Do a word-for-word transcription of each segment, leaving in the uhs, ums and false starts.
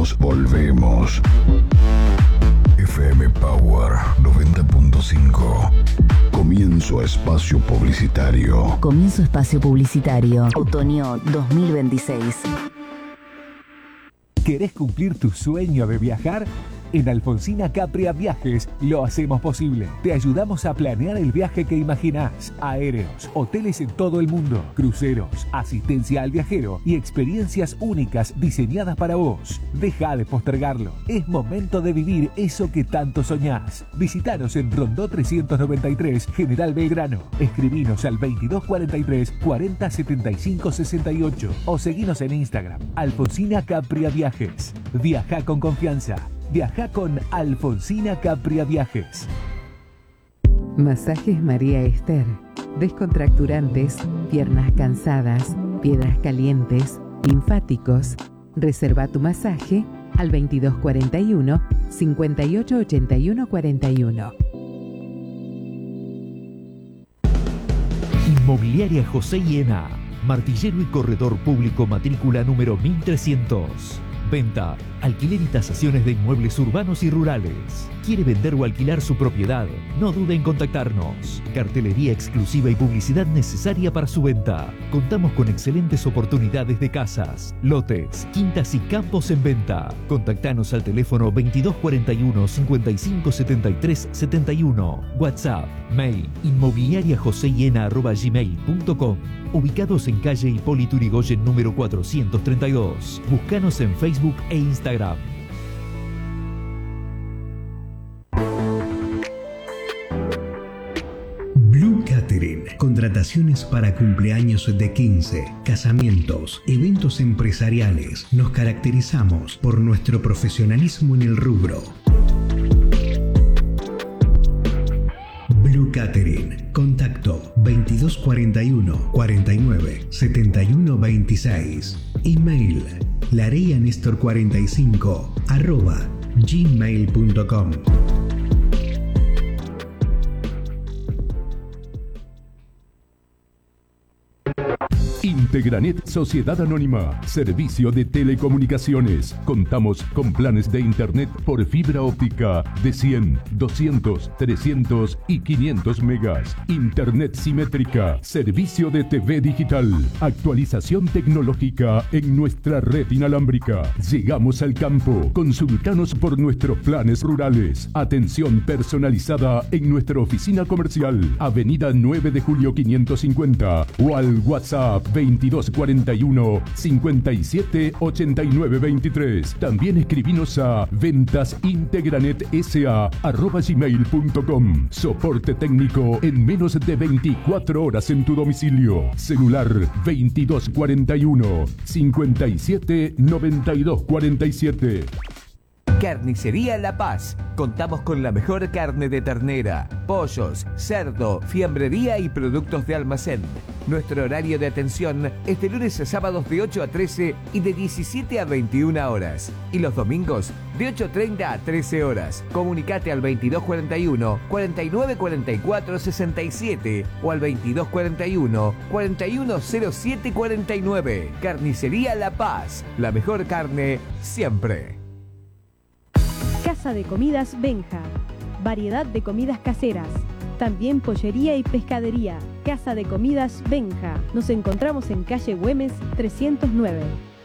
volvemos, volvemos. F M Power noventa punto cinco. Comienzo espacio publicitario. Comienzo espacio publicitario. Otoño dos mil veintiséis. ¿Querés cumplir tu sueño de viajar? En Alfonsina Capria Viajes lo hacemos posible. Te ayudamos a planear el viaje que imaginás. Aéreos, hoteles en todo el mundo, cruceros, asistencia al viajero y experiencias únicas diseñadas para vos. Deja de postergarlo. Es momento de vivir eso que tanto soñás. Visitanos en Rondó trescientos noventa y tres, General Belgrano. Escribinos al veintidós cuarenta y tres, cuarenta setenta y cinco sesenta y ocho o seguinos en Instagram. Alfonsina Capria Viajes. Viaja con confianza. Viaja con Alfonsina Capria Viajes. Masajes María Esther. Descontracturantes, piernas cansadas, piedras calientes, linfáticos. Reserva tu masaje al veintidós cuarenta y uno, cincuenta y ocho ochenta y uno cuarenta y uno. Inmobiliaria José Hiena. Martillero y corredor público, matrícula número mil trescientos. Venta, alquiler y tasaciones de inmuebles urbanos y rurales. ¿Quiere vender o alquilar su propiedad? No dude en contactarnos. Cartelería exclusiva y publicidad necesaria para su venta. Contamos con excelentes oportunidades de casas, lotes, quintas y campos en venta. Contactanos al teléfono veintidós cuarenta y uno, cincuenta y cinco setenta y tres setenta y uno. WhatsApp, mail, inmobiliariajosehiena arroba gmail punto com. Ubicados en calle Hipólito Yrigoyen número cuatrocientos treinta y dos. Búscanos en Facebook e Instagram. Blue Catering. Contrataciones para cumpleaños de quince, casamientos, eventos empresariales. Nos caracterizamos por nuestro profesionalismo en el rubro. Blue Catering. Contacto veintidós cuarenta y uno, cuarenta y nueve, setenta y uno veintiséis. Email lareianestor cuarenta y cinco arroba gmail punto com. Integranet Sociedad Anónima, servicio de telecomunicaciones. Contamos con planes de internet por fibra óptica de cien, doscientos, trescientos y quinientos megas. Internet simétrica, servicio de T V digital. Actualización tecnológica en nuestra red inalámbrica. Llegamos al campo. Consultanos por nuestros planes rurales. Atención personalizada en nuestra oficina comercial. Avenida nueve de julio quinientos cincuenta o al WhatsApp veintidós cuarenta y uno, cincuenta y siete ochenta y nueve veintitrés. También escribinos a ventasintegranetsa arroba gmail punto com. Soporte técnico en menos de veinticuatro horas en tu domicilio. Celular veintidós cuarenta y uno, cincuenta y siete noventa y dos cuarenta y siete. Carnicería La Paz. Contamos con la mejor carne de ternera, pollos, cerdo, fiambrería y productos de almacén. Nuestro horario de atención es de lunes a sábados de ocho a trece y de diecisiete a veintiuna horas. Y los domingos de ocho treinta a trece horas. Comunicate al veintidós cuarenta y uno, cuarenta y nueve cuarenta y cuatro sesenta y siete o al veintidós cuarenta y uno, cuarenta y uno cero siete cuarenta y nueve. Carnicería La Paz. La mejor carne siempre. Casa de Comidas Benja. Variedad de comidas caseras. También pollería y pescadería. Casa de Comidas Benja. Nos encontramos en calle Güemes trescientos nueve.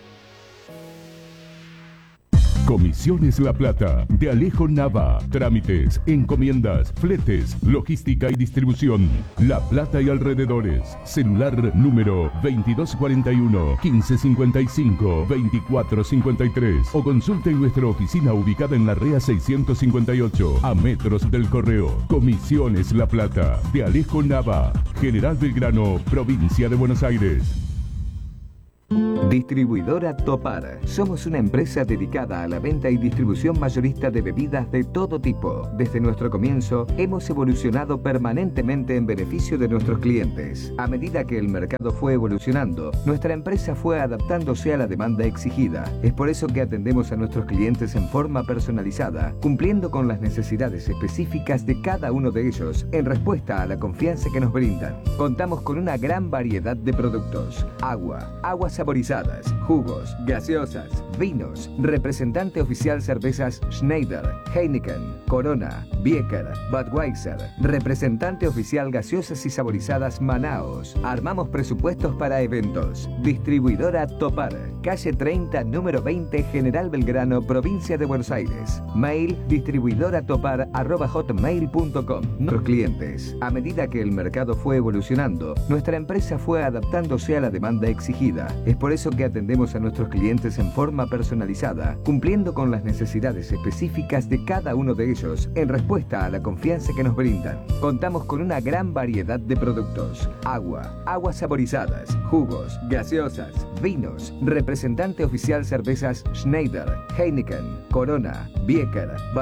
Comisiones La Plata, de Alejo Nava. Trámites, encomiendas, fletes, logística y distribución. La Plata y alrededores. Celular número veintidós cuarenta y uno, quince cincuenta y cinco, veinticuatro cincuenta y tres. O consulte en nuestra oficina ubicada en la Rea seiscientos cincuenta y ocho, a metros del correo. Comisiones La Plata, de Alejo Nava. General Belgrano, provincia de Buenos Aires. Distribuidora Topar. Somos una empresa dedicada a la venta y distribución mayorista de bebidas de todo tipo. Desde nuestro comienzo, hemos evolucionado permanentemente en beneficio de nuestros clientes. A medida que el mercado fue evolucionando, nuestra empresa fue adaptándose a la demanda exigida. Es por eso que atendemos a nuestros clientes en forma personalizada, cumpliendo con las necesidades específicas de cada uno de ellos en respuesta a la confianza que nos brindan. Contamos con una gran variedad de productos: agua, aguas saborizadas, jugos, gaseosas, vinos. Representante oficial cervezas Schneider, Heineken, Corona, Bieker, Budweiser. Representante oficial gaseosas y saborizadas Manaos. Armamos presupuestos para eventos. Distribuidora Topar, calle treinta, número veinte, General Belgrano, provincia de Buenos Aires. Mail distribuidoratopar arroba hotmail punto com. Nuestros clientes. A medida que el mercado fue evolucionando, nuestra empresa fue adaptándose a la demanda exigida. Es por eso que atendemos a nuestros clientes en forma personalizada, cumpliendo con las necesidades específicas de cada uno de ellos en respuesta a la confianza que nos brindan. Contamos con una gran variedad de productos: agua, aguas saborizadas, jugos, gaseosas, vinos. Representante oficial cervezas Schneider, Heineken, Corona, Bieker,